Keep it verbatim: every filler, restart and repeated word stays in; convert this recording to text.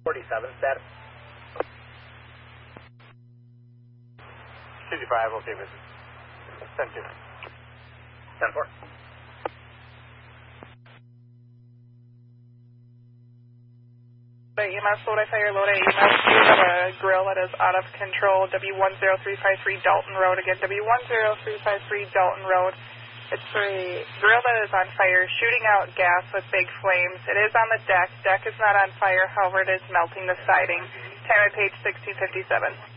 forty-seven status. fifty-five, okay, visit. ten two. ten four. E M S, load I fire, load I E M S. You have a grill that is out of control, W one zero three five three Dalton Road. Again, W one zero three five three Dalton Road. It's a grill that is on fire, shooting out gas with big flames. It is on the deck. Deck is not on fire, however, it is melting the siding. Time at page sixteen fifty-seven.